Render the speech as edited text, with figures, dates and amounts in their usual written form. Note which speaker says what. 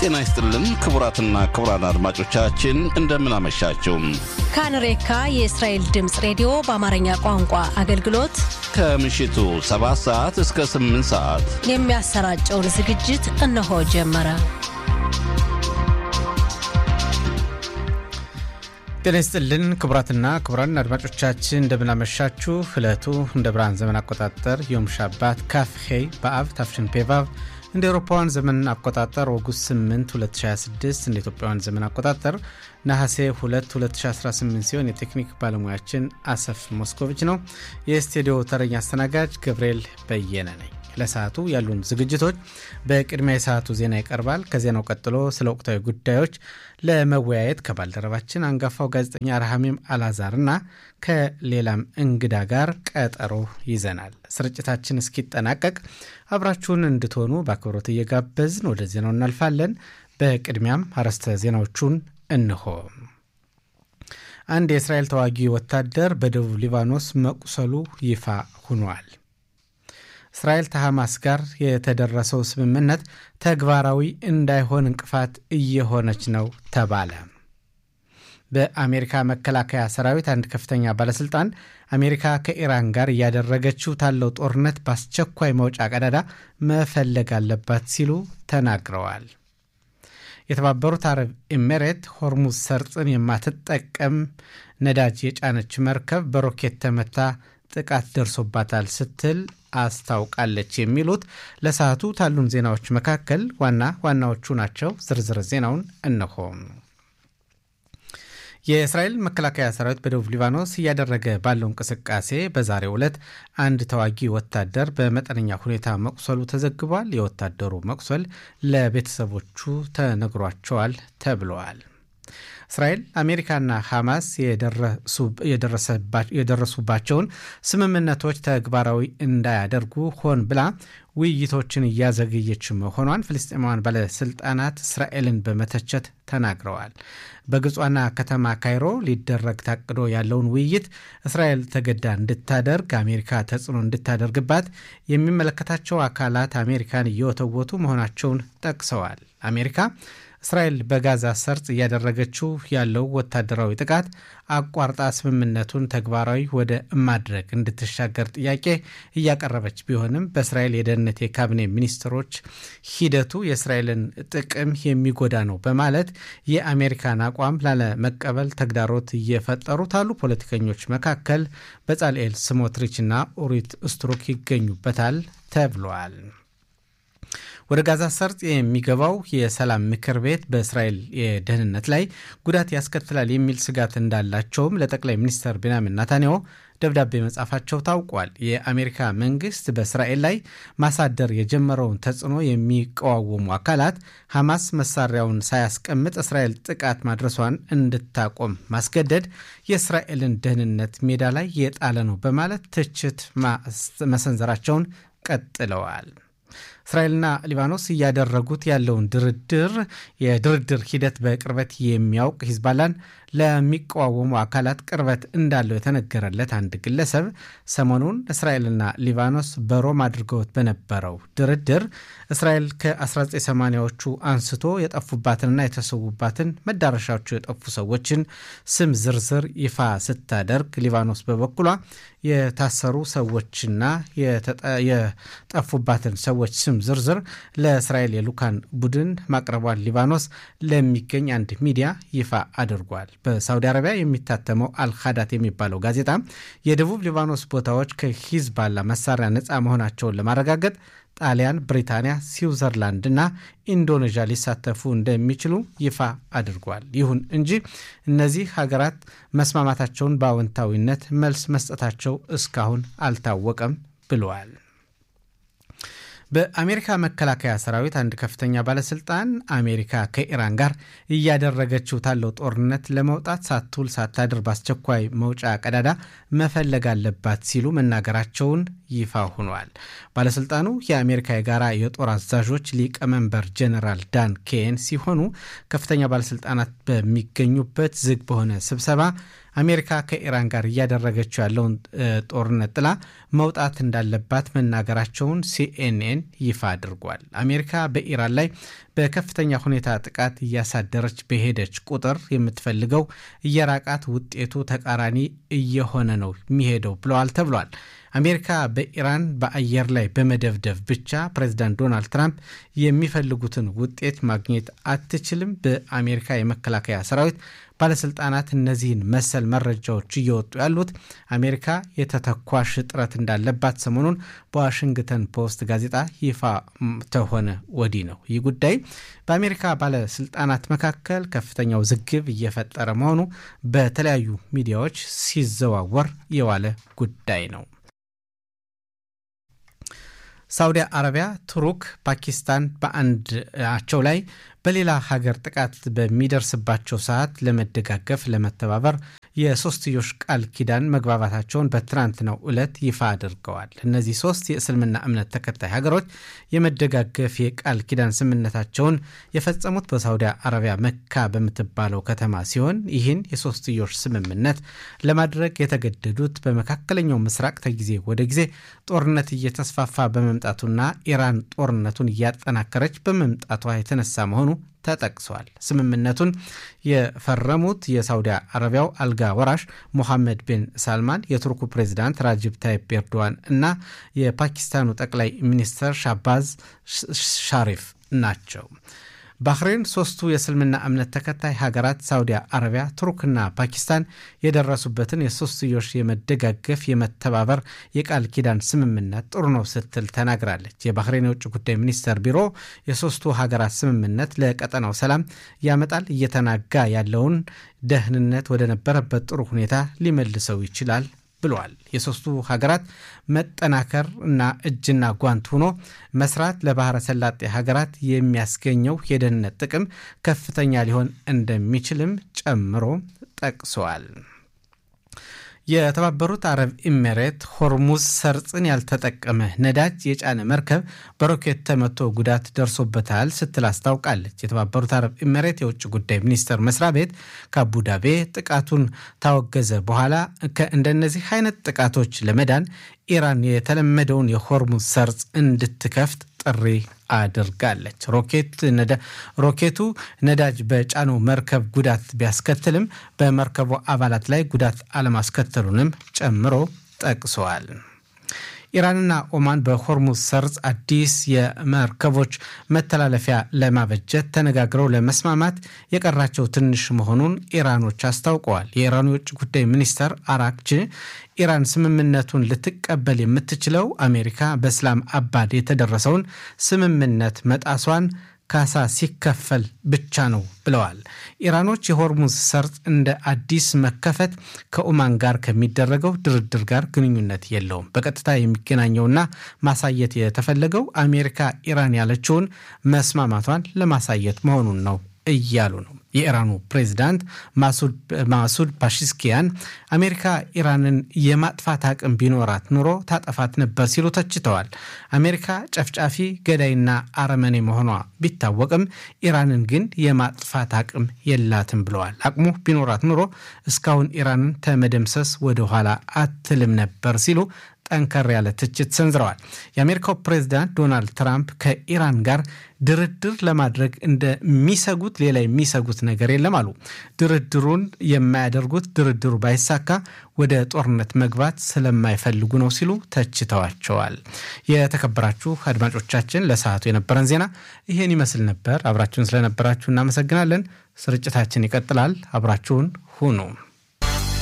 Speaker 1: ጤና ይስጥልን ክቡራትና ክቡራን አድማጮቻችን እንደምን አመሻችሁ።
Speaker 2: ካንሬካ የእስራኤል ድምጽ ሬዲዮ በአማርኛ ቋንቋ አገልግሎት
Speaker 1: ከምሽቱ 7 ሰዓት እስከ 8 ሰዓት
Speaker 2: የሚያሰራጨውን ዝግጅት እነሆ ጀመረ።
Speaker 3: ጤና ይስጥልን ክቡራትና ክቡራን አድማጮቻችን እንደምን አመሻችሁ። ዕለቱ እንደ ብርሃን ዘመን አቆጣጠር ዮም ሻባት ካፍሄይ በአብ ታፍሽን ፔቫቭ እንደ አውሮፓውያን ዘመን አቆጣጠር ኦገስት 8 2026 እንደ ኢትዮጵያውያን ዘመን አቆጣጠር ነሐሴ 2 2018 ሲሆን የቴክኒክ ባለሙያችን አሰፍ ሞስኮቪች ነው። የስቱዲዮ ተረኛ አስተናጋጅ ገብርኤል በየነ ነኝ። ለሰዓቱ ያሉን ዝግጅቶች በቅድሚያ የሰዓቱ ዜና ይቀርባል። ከዜናው ቀጥሎ ስለ ወቅታዊ ጉዳዮች ለመወያየት ከባልደረባችን አንጋፋው ጋዜጠኛ ረሃሚም አላዛርና ከሌላም እንግዳ ጋር ቀጠሮ ይዘናል። ስርጭታችን እስኪጠናቀቅ አብራችሁን እንድትሆኑ በአክብሮት እየጋበዝን ወደ ዜናው እናልፋለን። በቅድሚያም አርዕስተ ዜናዎቹን እንሆ። አንድ የእስራኤል ተዋጊ ወታደር በደቡብ ሊባኖስ መቁሰሉ ይፋ ሆኗል። እስራኤል ከሐማስ ጋር የተደረሰው ስምምነት ተግባራዊ እንዳይሆን እንቅፋት እየሆነች ነው ተባለ። በአሜሪካ መከላከያ ሰራዊት አንድ ከፍተኛ ባለስልጣን አሜሪካ ከኢራን ጋር እያደረገችው ታለው ጦርነት በአስቸኳይ መውጫ ቀዳዳ መፈለግ አለባት ሲሉ ተናግረዋል። የተባበሩት አረብ ኤሚሬት ሆርሙዝ ሰርጥን የማትጠቀም ነዳጅ የጫነች መርከብ በሮኬት ተመታ ጥቃት ደርሶባታል ስትል አስታውቃለች። የሚሉት ለሰዓቱ ታሉን ዜናዎች መካከል ዋና ዋናዎቹ ናቸው። ዝርዝር ዜናውን እነሆ። የእስራኤል መከላከያ ሰራዊት በደቡብ ሊባኖስ እያደረገ ባለው እንቅስቃሴ በዛሬው ዕለት አንድ ተዋጊ ወታደር በመጠነኛ ሁኔታ መቁሰሉ ተዘግቧል። የወታደሩ መቁሰል ለቤተሰቦቹ ተነግሯቸዋል ተብለዋል። እስራኤል አሜሪካና ሐማስ የደረሱባቸውን ስምምነቶች ተግባራዊ እንዳያደርጉ ሆን ብላ ውይይቶችን እያዘገየች መሆኗን ፍልስጤማውያን ባለስልጣናት እስራኤልን በመተቸት ተናግረዋል። በግብፅ ዋና ከተማ ካይሮ ሊደረግ ታቅዶ ያለውን ውይይት እስራኤል ተገዳ እንድታደርግ አሜሪካ ተጽዕኖ እንድታደርግባት የሚመለከታቸው አካላት አሜሪካን እየወተወቱ መሆናቸውን ጠቅሰዋል። አሜሪካ እስራኤል በጋዛ ሰርጥ እያደረገችው ያለው ወታደራዊ ጥቃት አቋርጣ ስምምነቱን ተግባራዊ ወደ ማድረግ እንድትሻገር ጥያቄ እያቀረበች ቢሆንም በእስራኤል የደህንነት የካቢኔ ሚኒስትሮች ሂደቱ የእስራኤልን ጥቅም የሚጎዳ ነው በማለት የአሜሪካን አቋም ላለመቀበል ተግዳሮት እየፈጠሩት ያሉ ፖለቲከኞች መካከል በጻልኤል ስሞትሪችና ኦሪት ስትሩክ ይገኙበታል ተብሏል። ወደ ጋዛ ሰርጥ የሚገባው የሰላም ምክር ቤት በእስራኤል የደህንነት ላይ ጉዳት ያስከትላል የሚል ስጋት እንዳላቸውም ለጠቅላይ ሚኒስትር ቤንያሚን ኔታንያሁ ደብዳቤ መጻፋቸው ታውቋል። የአሜሪካ መንግስት በእስራኤል ላይ ማሳደር የጀመረውን ተጽዕኖ የሚቃወሙ አካላት ሐማስ መሳሪያውን ሳያስቀምጥ እስራኤል ጥቃት ማድረሷን እንድታቆም ማስገደድ የእስራኤልን ደህንነት ሜዳ ላይ የጣለ ነው በማለት ትችት መሰንዘራቸውን ቀጥለዋል። እስራኤልና ሊባኖስ እያደረጉት ያለውን የድርድር ሂደት በቅርበት የሚያውቅ ሂዝባላን ለሚቃወሙ አካላት ቅርበት እንዳለው የተነገረለት አንድ ግለሰብ ሰሞኑን እስራኤልና ሊባኖስ በሮም አድርገውት በነበረው ድርድር እስራኤል ከ1980ዎቹ አንስቶ የጠፉባትንና የተሰዉባትን መዳረሻቸው የጠፉ ሰዎችን ስም ዝርዝር ይፋ ስታደርግ ሊባኖስ በበኩሏ የታሰሩ ሰዎችና የጠፉባትን ሰዎች ስም ዝርዝር ለእስራኤል የልኡካን ቡድን ማቅረቧን ሊባኖስ ለሚገኝ አንድ ሚዲያ ይፋ አድርጓል። በሳውዲ አረቢያ የሚታተመው አልኻዳት የሚባለው ጋዜጣ የደቡብ ሊባኖስ ቦታዎች ከሂዝባላ መሳሪያ ነፃ መሆናቸውን ለማረጋገጥ ጣሊያን፣ ብሪታንያ፣ ስዊዘርላንድ እና ኢንዶኔዥያ ሊሳተፉ እንደሚችሉ ይፋ አድርጓል። ይሁን እንጂ እነዚህ ሀገራት መስማማታቸውን በአዎንታዊነት መልስ መስጠታቸው እስካሁን አልታወቀም ብለዋል። በአሜሪካ መከላከያ ሰራዊት አንድ ከፍተኛ ባለስልጣን አሜሪካ ከኢራን ጋር እያደረገችው ታለው ጦርነት ለመውጣት ሳትውል ሳታድር በአስቸኳይ መውጫ ቀዳዳ መፈለግ አለባት ሲሉ መናገራቸውን ይፋ ሆኗል። ባለስልጣኑ የአሜሪካ የጋራ የጦር አዛዦች ሊቀመንበር ጀነራል ዳን ኬን ሲሆኑ ከፍተኛ ባለስልጣናት በሚገኙበት ዝግ በሆነ ስብሰባ አሜሪካ ከኢራን ጋር እያደረገችው ያለውን ጦርነት ጥላ መውጣት እንዳለባት መናገራቸውን ሲኤንኤን ይፋ አድርጓል። አሜሪካ በኢራን ላይ በከፍተኛ ሁኔታ ጥቃት እያሳደረች በሄደች ቁጥር የምትፈልገው እየራቃት ውጤቱ ተቃራኒ እየሆነ ነው የሚሄደው ብለዋል ተብሏል። አሜሪካ በኢራን በአየር ላይ በመደብደብ ብቻ ፕሬዝዳንት ዶናልድ ትራምፕ የሚፈልጉትን ውጤት ማግኘት አትችልም። በአሜሪካ የመከላከያ ሰራዊት ባለስልጣናት እነዚህን መሰል መረጃዎች እየወጡ ያሉት አሜሪካ የተተኳሽ እጥረት እንዳለባት ሰሞኑን በዋሽንግተን ፖስት ጋዜጣ ይፋ ተሆነ ወዲህ ነው። ይህ ጉዳይ በአሜሪካ ባለስልጣናት መካከል ከፍተኛ ውዝግብ እየፈጠረ መሆኑ በተለያዩ ሚዲያዎች ሲዘዋወር የዋለ ጉዳይ ነው። ሳውዲ አረቢያ፣ ቱርክ፣ ፓኪስታን በአንዳቸው ላይ በሌላ ሀገር ጥቃት በሚደርስባቸው ሰዓት ለመደጋገፍ ለመተባበር የሶስትዮሽ ቃል ኪዳን መግባባታቸውን በትናንትናው ዕለት ይፋ አድርገዋል። እነዚህ ሶስት የእስልምና እምነት ተከታይ ሀገሮች የመደጋገፍ የቃል ኪዳን ስምምነታቸውን የፈጸሙት በሳውዲ አረቢያ መካ በምትባለው ከተማ ሲሆን ይህን የሶስትዮሽ ስምምነት ለማድረግ የተገደዱት በመካከለኛው ምስራቅ ከጊዜ ወደ ጊዜ ጦርነት እየተስፋፋ በመምጣቱና ኢራን ጦርነቱን እያጠናከረች በመምጣቷ የተነሳ መሆኑ ተጠቅሷል። ስምምነቱን የፈረሙት የሳውዲ አረቢያው አልጋ ወራሽ ሞሐመድ ቢን ሳልማን፣ የቱርኩ ፕሬዝዳንት ራጂብ ታይፕ ኤርዶዋን እና የፓኪስታኑ ጠቅላይ ሚኒስትር ሻህባዝ ሻሪፍ ናቸው። ባህሬን ሶስቱ የእስልምና እምነት ተከታይ ሀገራት ሳውዲ አረቢያ፣ ቱርክና ፓኪስታን የደረሱበትን የሶስትዮሽ የመደጋገፍ የመተባበር የቃል ኪዳን ስምምነት ጥሩ ነው ስትል ተናግራለች። የባህሬን የውጭ ጉዳይ ሚኒስቴር ቢሮ የሶስቱ ሀገራት ስምምነት ለቀጠናው ሰላም ያመጣል፣ እየተናጋ ያለውን ደህንነት ወደ ነበረበት ጥሩ ሁኔታ ሊመልሰው ይችላል ብለዋል። የሶስቱ ሀገራት መጠናከር እና እጅና ጓንት ሆኖ መስራት ለባህረ ሰላጤ ሀገራት የሚያስገኘው የደህንነት ጥቅም ከፍተኛ ሊሆን እንደሚችልም ጨምሮ ጠቅሰዋል። የተባበሩት አረብ ኤሚሬት ሆርሙዝ ሰርጽን ያልተጠቀመ ነዳጅ የጫነ መርከብ በሮኬት ተመቶ ጉዳት ደርሶበታል ስትል አስታውቃለች። የተባበሩት አረብ ኤሚሬት የውጭ ጉዳይ ሚኒስቴር መስሪያ ቤት ከአቡዳቢ ጥቃቱን ታወገዘ በኋላ ከእንደነዚህ አይነት ጥቃቶች ለመዳን ኢራን የተለመደውን የሆርሙዝ ሰርጽ እንድትከፍት ጥሪ አድርጋለች። ሮኬቱ ነዳጅ በጫነው መርከብ ጉዳት ቢያስከትልም በመርከቡ አባላት ላይ ጉዳት አለማስከተሉንም ጨምሮ ጠቅሰዋል። ኢራንና ኦማን በሆርሙዝ ሰርጽ አዲስ የመርከቦች መተላለፊያ ለማበጀት ተነጋግረው ለመስማማት የቀራቸው ትንሽ መሆኑን ኢራኖች አስታውቀዋል። የኢራኑ የውጭ ጉዳይ ሚኒስትር አራክቺ ኢራን ስምምነቱን ልትቀበል የምትችለው አሜሪካ በእስላም አባድ የተደረሰውን ስምምነት መጣሷን ካሳ ሲከፈል ብቻ ነው ብለዋል። ኢራኖች የሆርሙዝ ሰርጥ እንደ አዲስ መከፈት ከኦማን ጋር ከሚደረገው ድርድር ጋር ግንኙነት የለውም። በቀጥታ የሚገናኘውና ማሳየት የተፈለገው አሜሪካ ኢራን ያለችውን መስማማቷን ለማሳየት መሆኑን ነው እያሉ ነው። የኢራኑ ፕሬዝዳንት ማሱድ ፓሺስኪያን አሜሪካ ኢራንን የማጥፋት አቅም ቢኖራት ኑሮ ታጠፋት ነበር ሲሉ ተችተዋል። አሜሪካ ጨፍጫፊ ገዳይና አረመኔ መሆኗ ቢታወቅም ኢራንን ግን የማጥፋት አቅም የላትም ብለዋል። አቅሙ ቢኖራት ኑሮ እስካሁን ኢራንን ተመደምሰስ ወደ ኋላ አትልም ነበር ሲሉ ጠንከር ያለ ትችት ሰንዝረዋል። የአሜሪካው ፕሬዝዳንት ዶናልድ ትራምፕ ከኢራን ጋር ድርድር ለማድረግ እንደሚሰጉት ሌላ የሚሰጉት ነገር የለም አሉ። ድርድሩን የማያደርጉት ድርድሩ ባይሳካ ወደ ጦርነት መግባት ስለማይፈልጉ ነው ሲሉ ተችተዋቸዋል። የተከበራችሁ አድማጮቻችን ለሰዓቱ የነበረን ዜና ይሄን ይመስል ነበር። አብራችሁን ስለነበራችሁ እናመሰግናለን። ስርጭታችን ይቀጥላል። አብራችሁን ሁኑ።